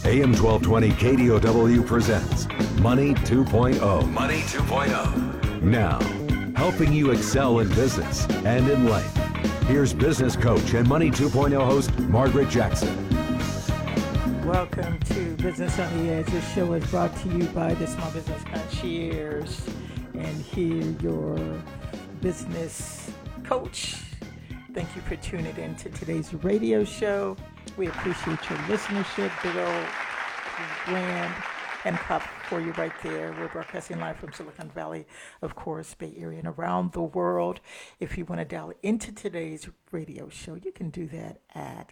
AM 1220 KDOW presents Money 2.0. Money 2.0. Now, helping you excel in business and in life. Here's business coach and Money 2.0 host Margaret Jackson. Welcome to Business on the Edge. This show is brought to you by the Small Business Concierge. And here, your business coach. Thank you for tuning in to today's radio show. We appreciate your listenership. Big old grand and clap for you right there. We're broadcasting live from Silicon Valley, of course, Bay Area, and around the world. If you want to dial into today's radio show, you can do that at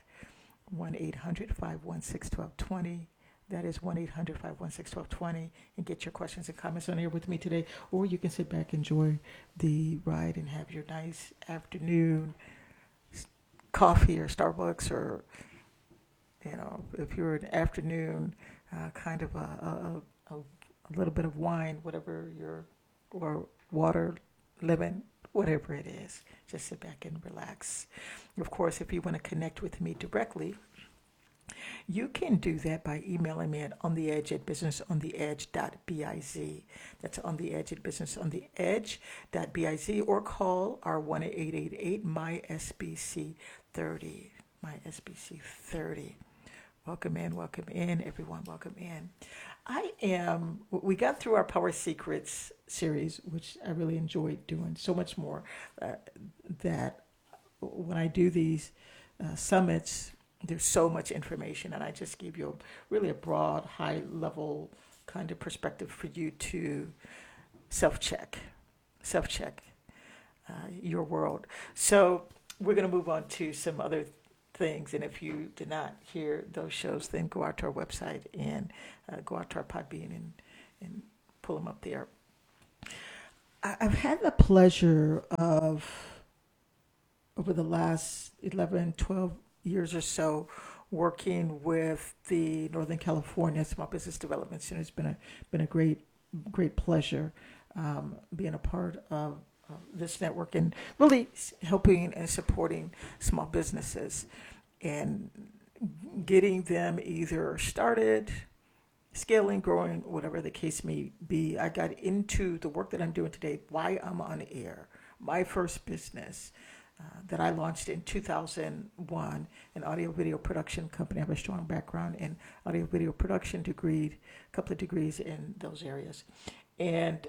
1-800-516-1220. That is 1-800-516-1220, and get your questions and comments on here with me today. Or you can sit back, enjoy the ride, and have your nice afternoon coffee or Starbucks, or, you know, if you're an afternoon kind of a little bit of wine, whatever or water, lemon, whatever it is. Just sit back and relax. Of course, if you want to connect with me directly, you can do that by emailing me at ontheedge@businessontheedge.biz. That's ontheedge@businessontheedge.biz, or call our 1-888-MY-SBC30. MY-SBC30. Welcome in, everyone. Welcome in. We got through our Power Secrets series, which I really enjoyed doing so much more, that when I do these summits, there's so much information, and I just give you really a broad, high-level kind of perspective for you to self-check your world. So we're going to move on to some other things, and if you did not hear those shows, then go out to our website and go out to our Podbean and pull them up there. I've had the pleasure of, over the last 11, 12 years or so, working with the Northern California Small Business Development Center. It's been a great pleasure being a part of this network and really helping and supporting small businesses and getting them either started, scaling, growing, whatever the case may be. I got into the work that I'm doing today, why I'm on air, my first business that I launched in 2001, an audio video production company. I have a strong background in audio video production, a couple of degrees in those areas. And,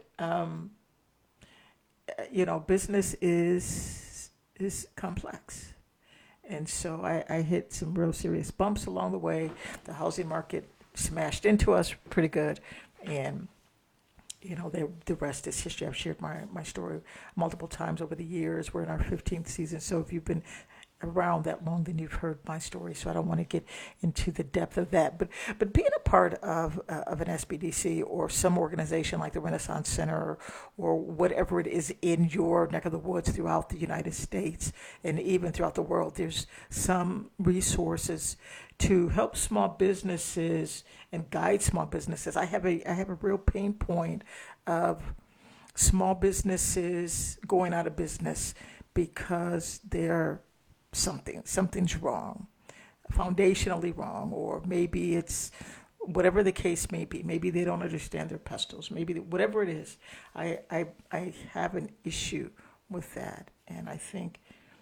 business is complex. And so I hit some real serious bumps along the way. The housing market smashed into us pretty good. And the rest is history. I've shared my story multiple times over the years. We're in our 15th season. So if you've been around that long, then you've heard my story. So I don't want to get into the depth of that. But being a part of an SBDC or some organization like the Renaissance Center or whatever it is in your neck of the woods throughout the United States and even throughout the world, there's some resources to help small businesses and guide small businesses. I have a real pain point of small businesses going out of business because something's wrong, foundationally wrong, or maybe it's whatever the case may be. Maybe they don't understand their pestles. Maybe whatever it is, I have an issue with that, and I think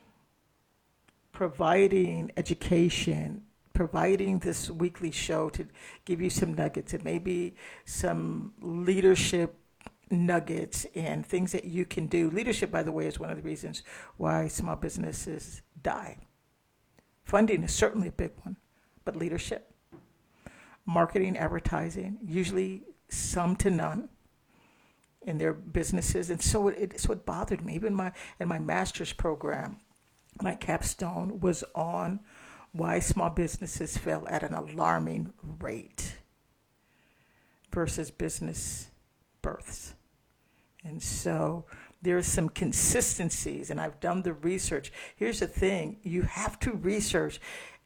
providing education, providing this weekly show to give you some nuggets and maybe some leadership nuggets and things that you can do. Leadership, by the way, is one of the reasons why small businesses die. Funding is certainly a big one, but leadership, marketing, advertising, usually some to none in their businesses. And so it bothered me. Even in my master's program, my capstone was on why small businesses fail at an alarming rate versus business births. And so there's some consistencies, and I've done the research. Here's the thing. You have to research.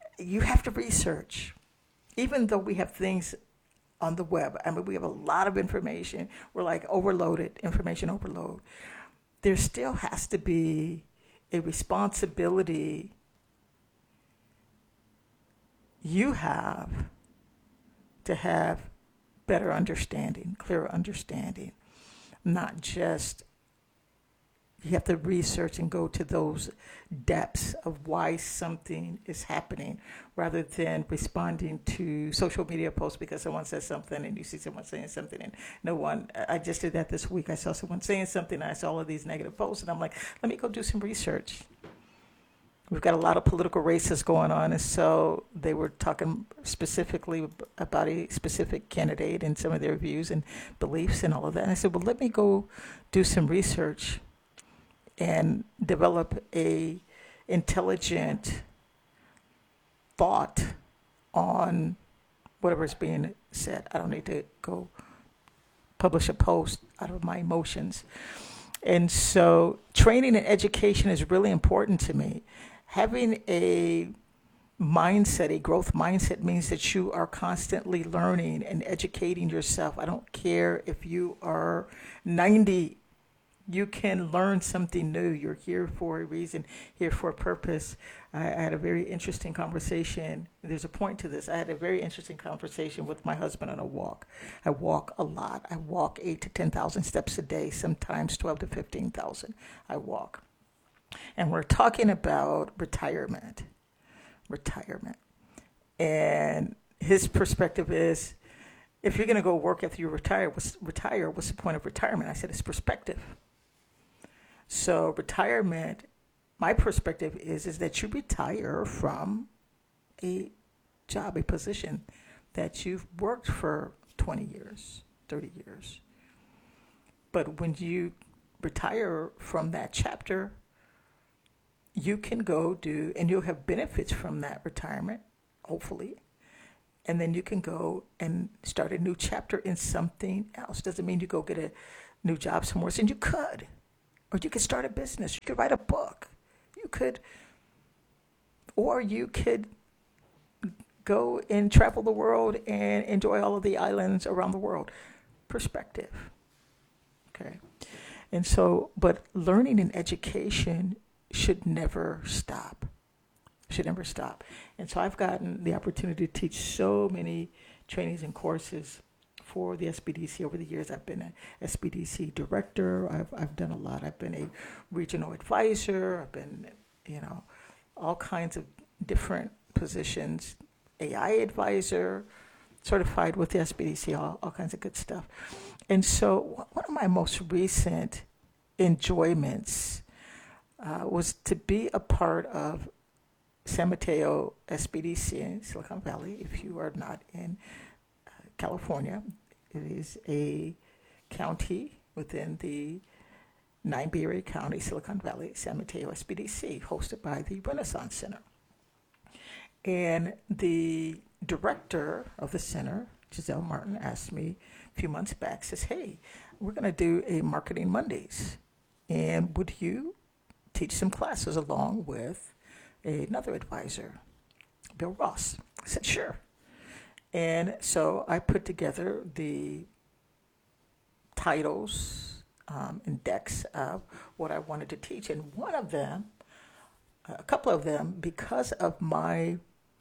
Even though we have things on the web, I mean, we have a lot of information. We're like information overload. There still has to be a responsibility you have to have better understanding, clearer understanding, not just you have to research and go to those depths of why something is happening rather than responding to social media posts because someone says something and you see someone saying something and no one. I just did that this week. I saw someone saying something and I saw all of these negative posts and I'm like, let me go do some research. We've got a lot of political races going on, and so they were talking specifically about a specific candidate and some of their views and beliefs and all of that. And I said, well, let me go do some research and develop a intelligent thought on whatever is being said. I don't need to go publish a post out of my emotions. And so training and education is really important to me. Having a mindset, a growth mindset, means that you are constantly learning and educating yourself. I don't care if you are 90, you can learn something new. You're here for a reason, here for a purpose. I had a very interesting conversation. There's a point to this. I had a very interesting conversation with my husband on a walk. I walk a lot. I walk 8,000 to 10,000 steps a day, sometimes 12,000 to 15,000. I walk. And we're talking about retirement. And his perspective is, if you're going to go work after you retire, what's the point of retirement? I said, it's perspective. So retirement, my perspective is that you retire from a job, a position that you've worked for 20 years, 30 years. But when you retire from that chapter, you can go do, and you'll have benefits from that retirement, hopefully. And then you can go and start a new chapter in something else. Doesn't mean you go get a new job somewhere else, and you could. Or you could start a business. You could write a book. You could go and travel the world and enjoy all of the islands around the world. Perspective. Okay. And so, but learning and education should never stop. And so I've gotten the opportunity to teach so many trainings and courses for the SBDC over the years. I've been an SBDC director. I've done a lot. I've been a regional advisor. I've been, all kinds of different positions, AI advisor, certified with the SBDC, all kinds of good stuff. And so one of my most recent enjoyments was to be a part of San Mateo SBDC in Silicon Valley. If you are not in California, it is a county within the 9 Bay Area County, Silicon Valley, San Mateo SBDC, hosted by the Renaissance Center. And the director of the center, Giselle Martin, asked me a few months back, says, hey, we're going to do a Marketing Mondays. And would you teach some classes along with another advisor, Bill Ross? I said, sure. And so I put together the titles and decks of what I wanted to teach. And one of them, a couple of them, because of my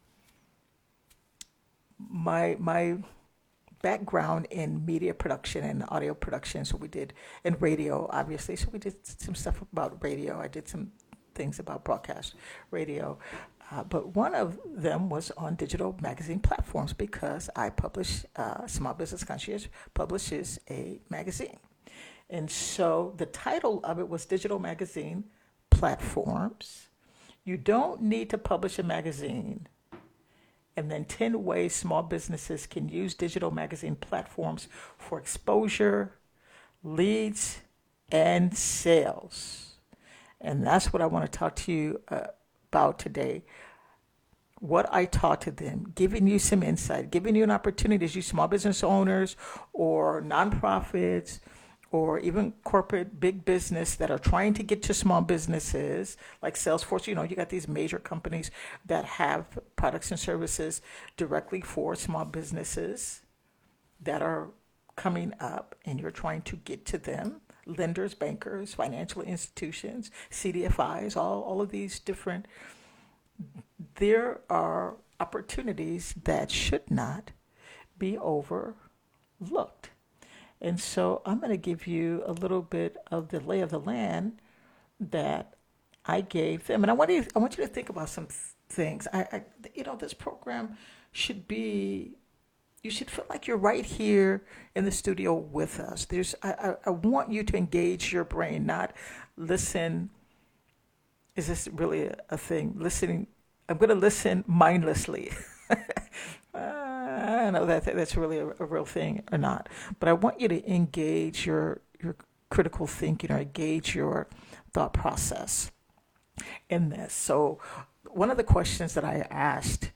background in media production and audio production, so we did, and radio, obviously, so we did some stuff about radio. I did some things about broadcast radio. But one of them was on digital magazine platforms because I publish, Small Business Concierge publishes a magazine. And so the title of it was Digital Magazine Platforms. You don't need to publish a magazine. And then 10 ways small businesses can use digital magazine platforms for exposure, leads, and sales. And that's what I want to talk to you about today. What I taught to them, giving you some insight, giving you an opportunity as you small business owners or nonprofits or even corporate big business that are trying to get to small businesses like Salesforce. You got these major companies that have products and services directly for small businesses that are coming up, and you're trying to get to them. Lenders, bankers, financial institutions, CDFIs, all of these different. There are opportunities that should not be overlooked. And so I'm going to give you a little bit of the lay of the land that I gave them. And I want you to think about some things. This program should be, you should feel like you're right here in the studio with us. I want you to engage your brain, not listen. Is this really a thing? Listening. I'm going to listen mindlessly. I don't know that that's really a real thing or not. But I want you to engage your critical thinking or engage your thought process in this. So one of the questions that I asked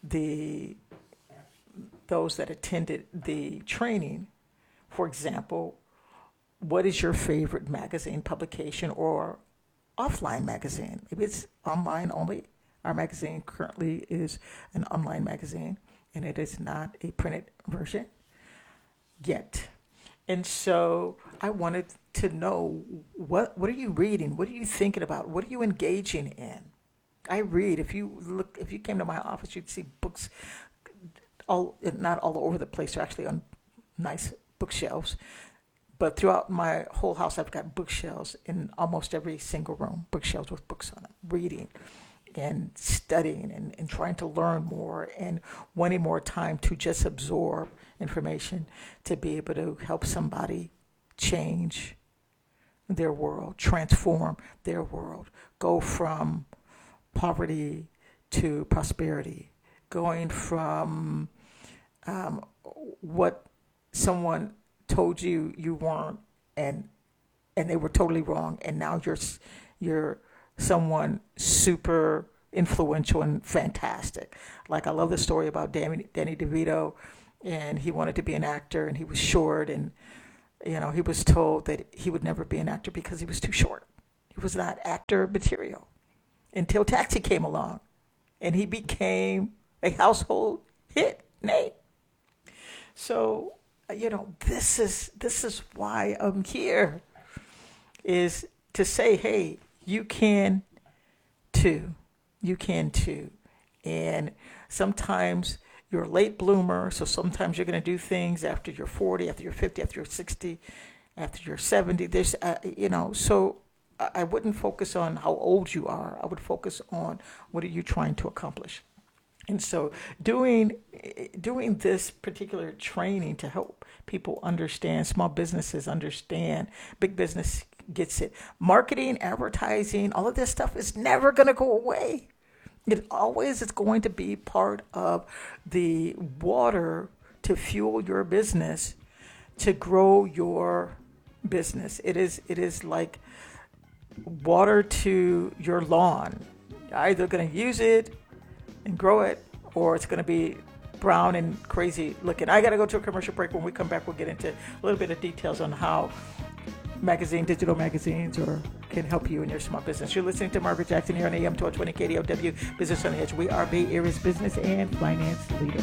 those that attended the training, for example, what is your favorite magazine publication or offline magazine? Maybe it's online only. Our magazine currently is an online magazine, and it is not a printed version yet. And so I wanted to know, what are you reading? What are you thinking about? What are you engaging in? I read. If you came to my office, you'd see books not all over the place. They're actually on nice bookshelves. But throughout my whole house, I've got bookshelves in almost every single room, bookshelves with books on them, reading and studying and trying to learn more and wanting more time to just absorb information to be able to help somebody change their world, transform their world, go from poverty to prosperity, going from what someone told you weren't and they were totally wrong, and now you're someone super influential and fantastic. Like, I love the story about Danny DeVito, and he wanted to be an actor, and he was short, and he was told that he would never be an actor because he was too short. He was not actor material until Taxi came along, and he became a household hit name. So, this is why I'm here, is to say, hey, you can too. You can too. And sometimes you're a late bloomer, so sometimes you're going to do things after you're 40, after you're 50, after you're 60, after you're 70. There's, so I wouldn't focus on how old you are. I would focus on what are you trying to accomplish. And so doing this particular training to help people understand, small businesses understand, big business gets it. Marketing, advertising, all of this stuff is never going to go away. It always is going to be part of the water to fuel your business, to grow your business. It is like water to your lawn. You're either going to use it and grow it, or it's going to be brown and crazy looking. I got to go to a commercial break. When we come back, we'll get into a little bit of details on how digital magazines can help you in your small business. You're listening to Margaret Jackson here on AM 1220 KDOW, Business on the Edge. We are Bay Area's business and finance leader.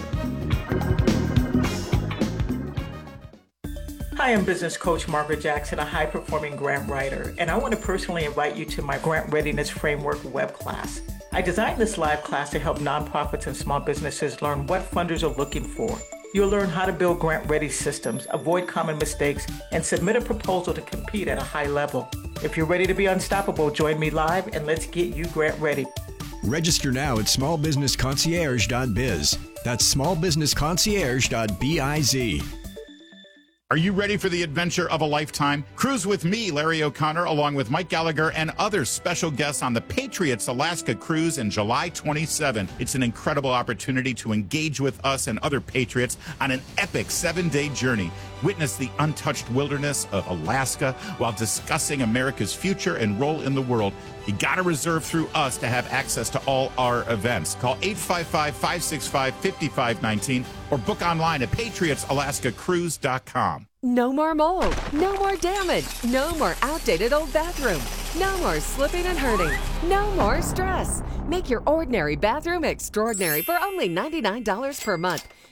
Hi, I'm business coach Margaret Jackson, a high-performing grant writer, and I want to personally invite you to my Grant Readiness Framework web class. I designed this live class to help nonprofits and small businesses learn what funders are looking for. You'll learn how to build grant-ready systems, avoid common mistakes, and submit a proposal to compete at a high level. If you're ready to be unstoppable, join me live and let's get you grant ready. Register now at smallbusinessconcierge.biz. That's smallbusinessconcierge.biz. Are you ready for the adventure of a lifetime? Cruise with me, Larry O'Connor, along with Mike Gallagher and other special guests on the Patriots Alaska Cruise in July 27. It's an incredible opportunity to engage with us and other Patriots on an epic 7-day journey. Witness the untouched wilderness of Alaska while discussing America's future and role in the world. You got to reserve through us to have access to all our events. Call 855-565-5519 or book online at patriotsalaskacruise.com. No more mold, no more damage, no more outdated old bathroom, no more slipping and hurting, no more stress. Make your ordinary bathroom extraordinary for only $99 per month.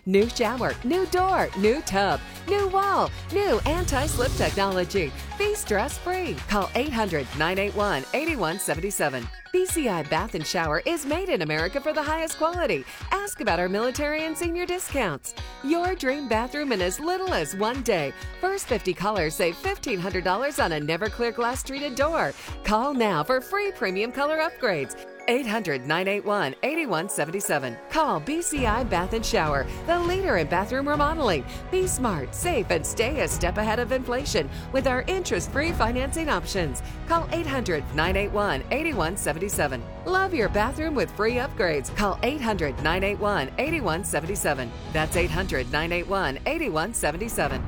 New shower, new door, new tub, new wall, new anti-slip technology. Be stress-free. Call 800-981-8177. BCI Bath and Shower is made in America for the highest quality. Ask about our military and senior discounts. Your dream bathroom in as little as 1 day. First 50 callers save $1,500 on a Never-Clear glass treated door. Call now for free premium color upgrades. 800-981-8177. Call BCI Bath and Shower, the leader in bathroom remodeling. Be smart, safe, and stay a step ahead of inflation with our interest-free financing options. Call 800-981-8177. Love your bathroom with free upgrades. Call 800-981-8177. That's 800-981-8177.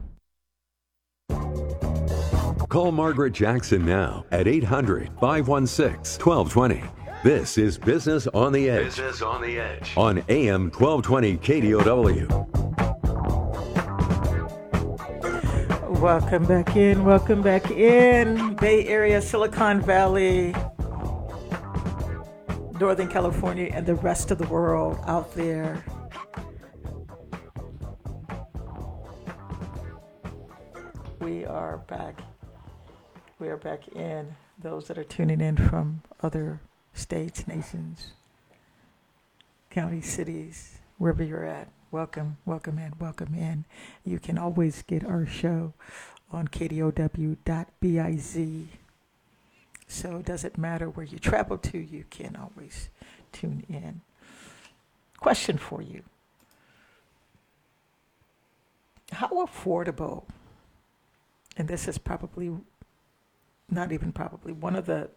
Call Margaret Jackson now at 800-516-1220. This is Business on the Edge. Business on the Edge. On AM 1220 KDOW. Welcome back in. Welcome back in. Bay Area, Silicon Valley, Northern California, and the rest of the world out there. We are back. We are back in. Those that are tuning in from other states, nations, counties, cities, wherever you're at, welcome, welcome in, welcome in. You can always get our show on kdow.biz. So it doesn't matter where you travel to, you can always tune in. Question for you. How affordable, and this is probably, not even probably, one of the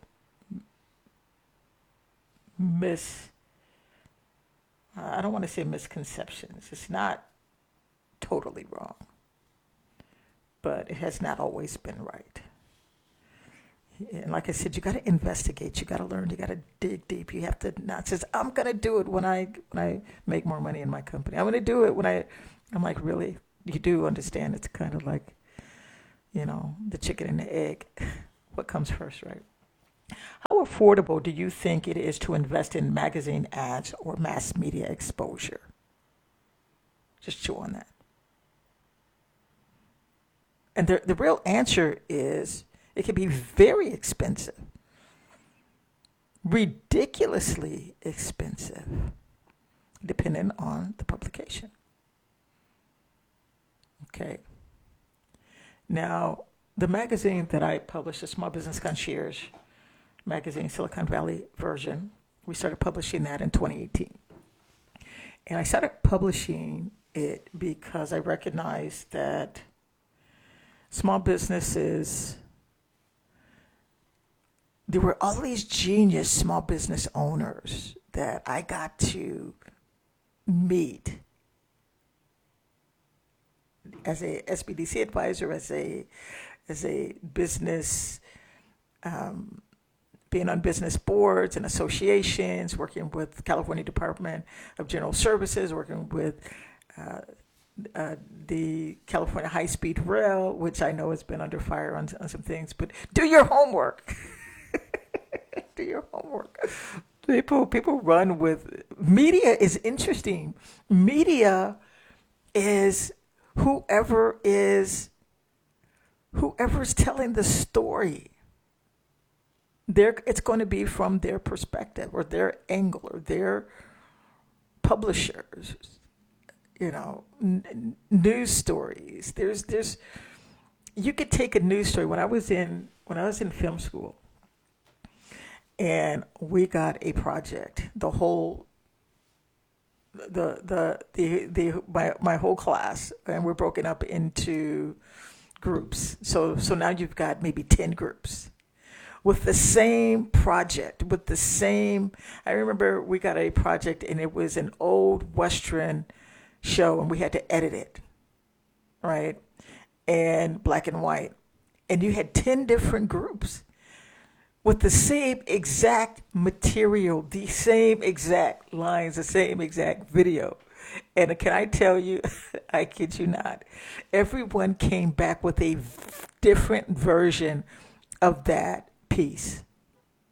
I don't want to say misconceptions. It's not totally wrong, but it has not always been right. And like I said, you got to investigate. You got to learn. You got to dig deep. You have to not say, I'm going to do it when I make more money in my company. I'm going to do it when I'm like, really? You do understand it's kind of like, the chicken and the egg. What comes first, right? How affordable do you think it is to invest in magazine ads or mass media exposure? Just chew on that. And the real answer is it can be very expensive, ridiculously expensive, depending on the publication. Okay. Now, the magazine that I published, the Small Business Concierge magazine, Silicon Valley version, we started publishing that in 2018. And I started publishing it because I recognized that small businesses, there were all these genius small business owners that I got to meet as a SBDC advisor, as a business, being on business boards and associations, working with California Department of General Services, working with the California High-Speed Rail, which I know has been under fire on some things, but do your homework. Do your homework. People run with, media is interesting. Media is whoever's telling the story. It's going to be from their perspective or their angle or their publishers, news stories. There's you could take a news story. When I was in film school, and we got a project, my whole class, and we're broken up into groups. So now you've got maybe 10 groups with the same project, I remember we got a project and it was an old Western show and we had to edit it, right? And black and white. And you had 10 different groups with the same exact material, the same exact lines, the same exact video. And can I tell you, I kid you not, everyone came back with a different version of that piece.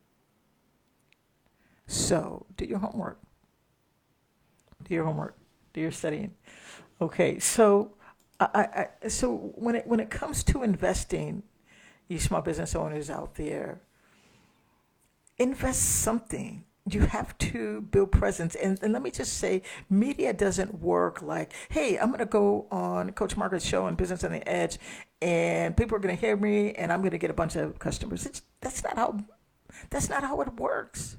So do your homework. Do your homework. Do your studying. Okay, so so when it comes to investing, you small business owners out there, invest something. You have to build presence. And let me just say, media doesn't work like, hey, I'm going to go on Coach Margaret's show on Business on the Edge, and people are going to hear me, and I'm going to get a bunch of customers. That's not how it works.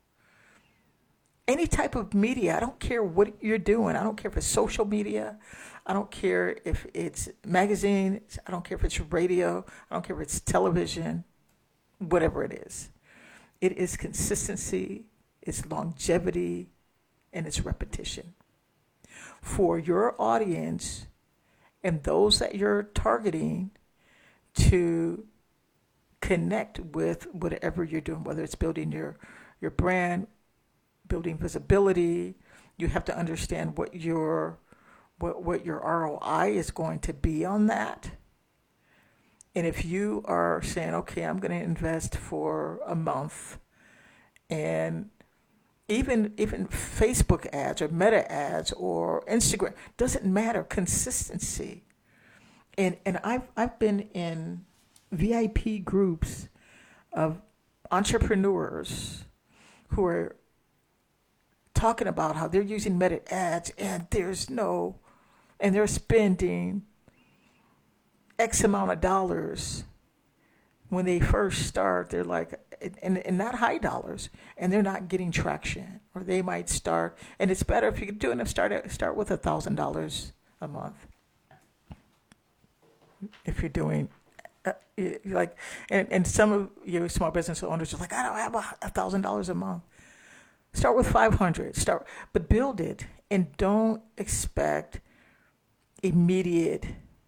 Any type of media, I don't care what you're doing. I don't care if it's social media. I don't care if it's magazines. I don't care if it's radio. I don't care if it's television, whatever it is. It is consistency, it's longevity, and it's repetition. For your audience and those that you're targeting to connect with whatever you're doing, whether it's building your brand, building visibility, you have to understand what your ROI is going to be on that. And if you are saying, okay, I'm going to invest for a month, and even Facebook ads or Meta ads or Instagram, doesn't matter, consistency. And I've been in VIP groups of entrepreneurs who are talking about how they're using Meta ads and they're spending X amount of dollars. When they first start, they're like, and not high dollars, and they're not getting traction. Or they might start, and it's better if you're doing it, start with $1,000 a month. If you're doing, like, and some of you small business owners are like, I don't have $1,000 a month. Start with $500. But build it, and don't expect immediate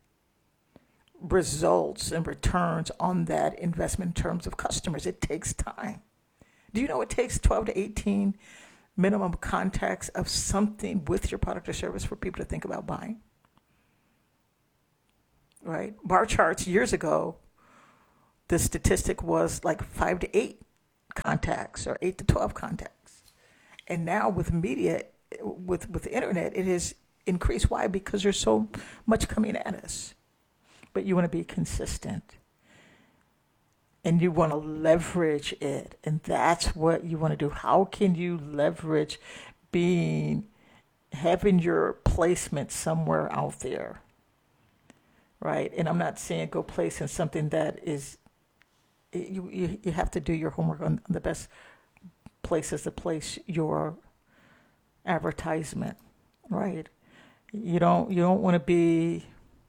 results and returns on that investment in terms of customers. It takes time. Do you know it takes 12 to 18 minimum contacts of something with your product or service for people to think about buying? Right? Bar charts years ago, the statistic was like 5 to 8 contacts or 8 to 12 contacts. And now with media, with the internet, it has increased. Why? Because there's so much coming at us. But you want to be consistent. And you want to leverage it. And that's what you want to do. How can you leverage having your placement somewhere out there? Right? And I'm not saying go place in something that is, you have to do your homework on the best places to place your advertisement. Right? You don't want to be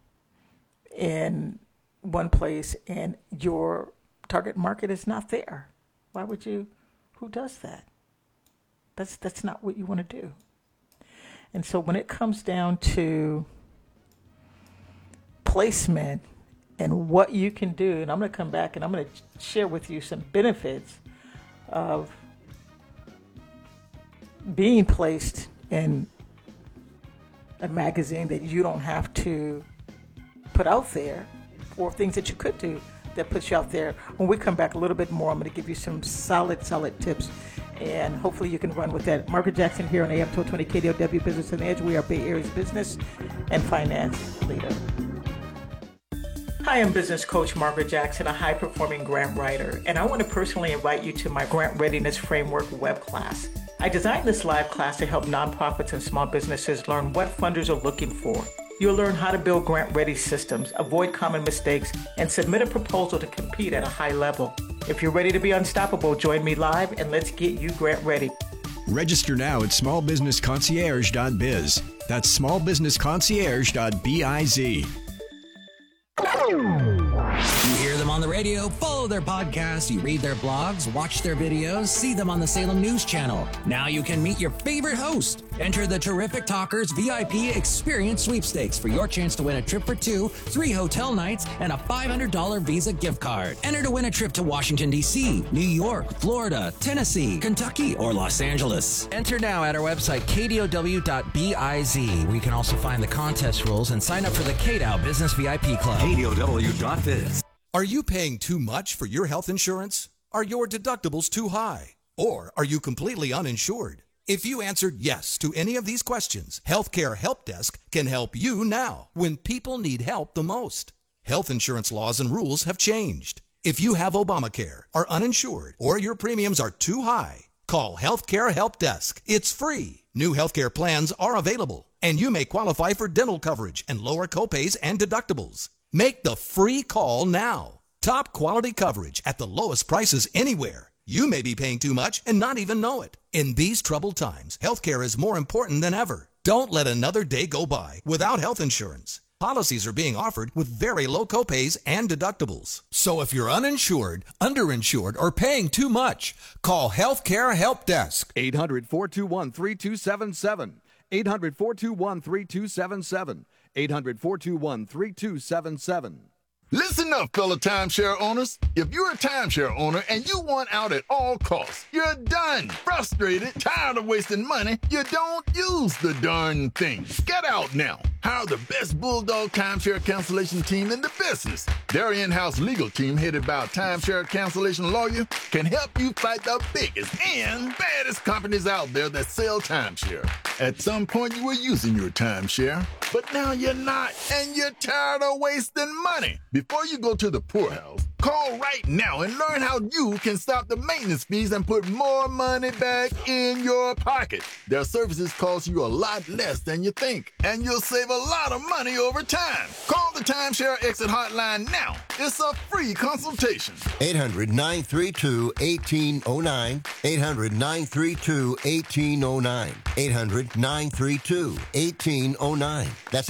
in one place and your target market is not there. Why would you? Who does that? That's not what you want to do. And so when it comes down to placement and what you can do, and I'm going to come back and I'm going to share with you some benefits of being placed in a magazine that you don't have to put out there, or things that you could do that puts you out there. When we come back a little bit more, I'm going to give you some solid tips, and hopefully you can run with that. Margaret Jackson here on AM 1220 KDOW Business on the Edge. We are Bay Area's business and finance leader. Hi, I'm business coach Margaret Jackson, a high-performing grant writer, and I want to personally invite you to my Grant Readiness Framework web class. I designed this live class to help nonprofits and small businesses learn what funders are looking for. You'll learn how to build grant-ready systems, avoid common mistakes, and submit a proposal to compete at a high level. If you're ready to be unstoppable, join me live and let's get you grant ready. Register now at smallbusinessconcierge.biz. That's smallbusinessconcierge.biz. You hear them on the radio, follow their podcasts, you read their blogs, watch their videos, see them on the Salem News Channel. Now you can meet your favorite host. Enter the Terrific Talkers VIP Experience Sweepstakes for your chance to win a trip for 2, 3 hotel nights, and a $500 Visa gift card. Enter to win a trip to Washington, D.C., New York, Florida, Tennessee, Kentucky, or Los Angeles. Enter now at our website, kdow.biz, where you can also find the contest rules and sign up for the KDOW Business VIP Club. KDOW.biz. Are you paying too much for your health insurance? Are your deductibles too high? Or are you completely uninsured? If you answered yes to any of these questions, Healthcare Help Desk can help you now when people need help the most. Health insurance laws and rules have changed. If you have Obamacare, are uninsured, or your premiums are too high, call Healthcare Help Desk. It's free. New healthcare plans are available, and you may qualify for dental coverage and lower copays and deductibles. Make the free call now. Top quality coverage at the lowest prices anywhere. You may be paying too much and not even know it. In these troubled times, healthcare is more important than ever. Don't let another day go by without health insurance. Policies are being offered with very low copays and deductibles. So if you're uninsured, underinsured, or paying too much, call Healthcare Help Desk. 800-421-3277. 800-421-3277. 800-421-3277. Listen up, fellow timeshare owners. If you're a timeshare owner and you want out at all costs, you're done, frustrated, tired of wasting money, you don't use the darn thing. Get out now. Hire the best Bulldog timeshare cancellation team in the business. Their in-house legal team, headed by a timeshare cancellation lawyer, can help you fight the biggest and baddest companies out there that sell timeshare. At some point, you were using your timeshare, but now you're not, and you're tired of wasting money. Before you go to the poorhouse, call right now and learn how you can stop the maintenance fees and put more money back in your pocket. Their services cost you a lot less than you think, and you'll save a lot of money over time. Call the Timeshare Exit Hotline now. It's a free consultation. 800-932-1809. 800-932-1809. 800-932-1809. That's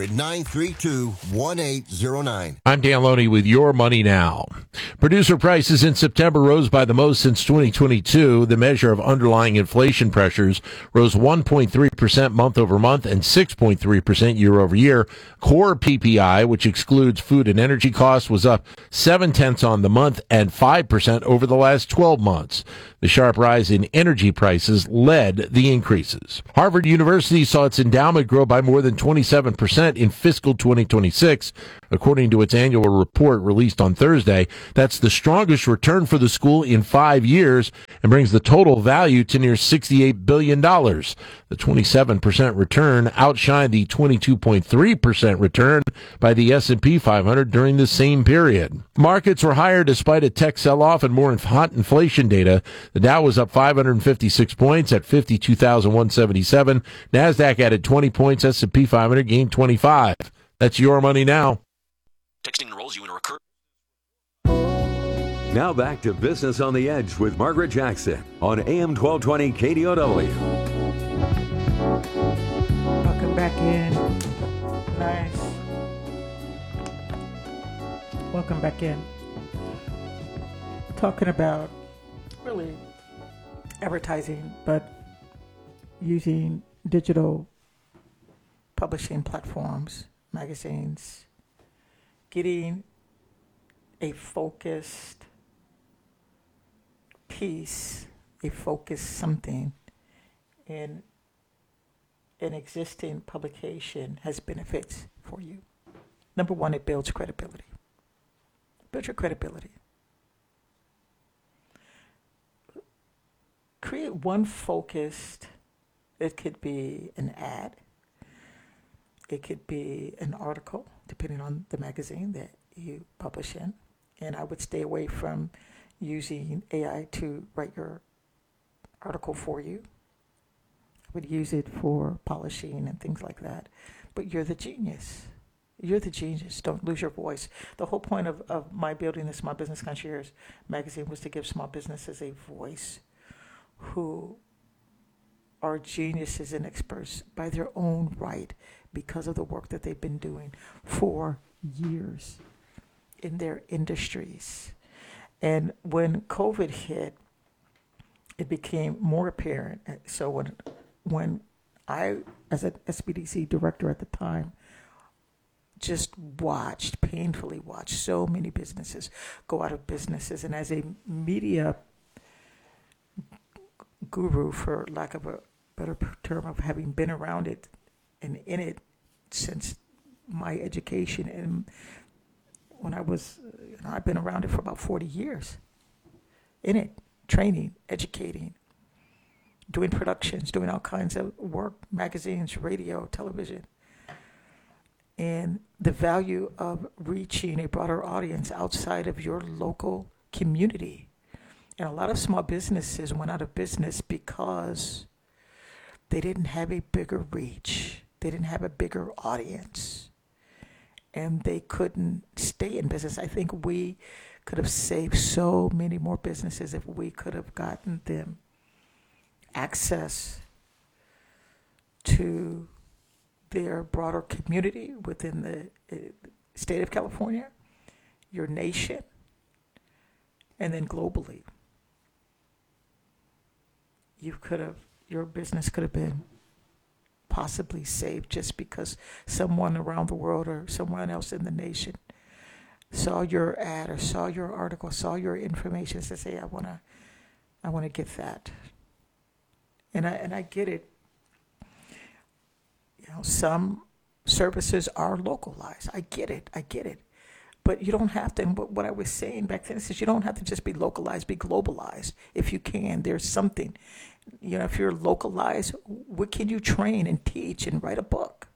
800-932-1809. I'm Dan Loney with Your Money Now. Producer prices in September rose by the most since 2022. The measure of underlying inflation pressures rose 1.3% month over month and 6.3% year over year. Core PPI, which excludes food and energy costs, was up 0.7 on the month and 5% over the last 12 months. The sharp rise in energy prices led the increases. Harvard University saw its endowment grow by more than 27% in fiscal 2026, according to its annual report released on Thursday. That's the strongest return for the school in 5 years and brings the total value to near $68 billion. The 27% return outshined the 22.3% return by the S&P 500 during the same period. Markets were higher despite a tech sell-off and more hot inflation data. The Dow was up 556 points at 52,177. NASDAQ added 20 points. S&P 500 gained 25. That's Your Money Now. Texting enrolls you in a recur. Now back to Business on the Edge with Margaret Jackson on AM 1220 KDOW. Welcome back in. Nice. Welcome back in. Talking about really advertising, but using digital publishing platforms, magazines, getting a focused piece, a focused something in an existing publication has benefits for you. Number one, it builds credibility. Build your credibility. Create one focused, it could be an ad, it could be an article, depending on the magazine that you publish in. And I would stay away from using AI to write your article for you. I would use it for polishing and things like that. But you're the genius. You're the genius. Don't lose your voice. The whole point of my building the Small Business Concierge magazine was to give small businesses a voice who are geniuses and experts by their own right because of the work that they've been doing for years in their industries. And when COVID hit, it became more apparent. So when I, as an SBDC director at the time, just painfully watched so many businesses go out of businesses. And as a media guru, for lack of a better term, of having been around it and in it since my education, and when I was, I've been around it for about 40 years, in it, training, educating, doing productions, doing all kinds of work, magazines, radio, television. And the value of reaching a broader audience outside of your local community. And a lot of small businesses went out of business because they didn't have a bigger reach. They didn't have a bigger audience. And they couldn't stay in business. I think we could have saved so many more businesses if we could have gotten them access to their broader community within the state of California, your nation, and then globally. Your business could have been possibly saved just because someone around the world or someone else in the nation saw your ad or saw your article, saw your information, and said, "Hey, I want to get that." And I get it. You know, some services are localized. I get it. But you don't have to, and what I was saying back then is you don't have to just be localized, be globalized. If you can, there's something. You know, if you're localized, what can you train and teach and write a book?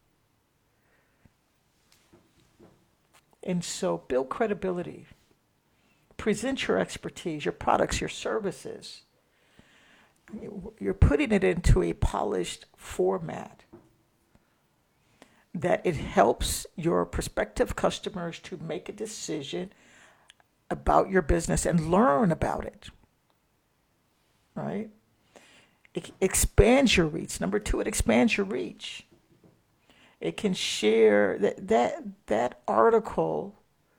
And so build credibility. Present your expertise, your products, your services. You're putting it into a polished format that it helps your prospective customers to make a decision about your business and learn about it, right? It expands your reach. Number 2, it expands your reach. It can share that article,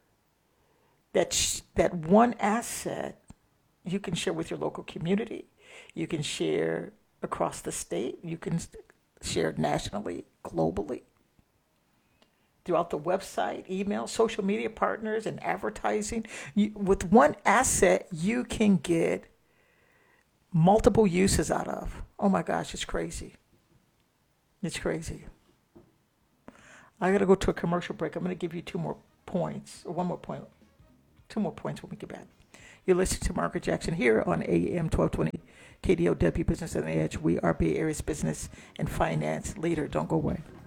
that one asset you can share with your local community. You can share across the state. You can share nationally, globally. Throughout the website, email, social media partners, and advertising. With one asset, you can get multiple uses out of. Oh my gosh, it's crazy. It's crazy. I got to go to a commercial break. I'm going to give you 2 more points, or 1 more point. 2 more points when we get back. You're listening to Margaret Jackson here on AM 1220 KDOW Business on the Edge. We are Bay Area's business and finance leader. Don't go away.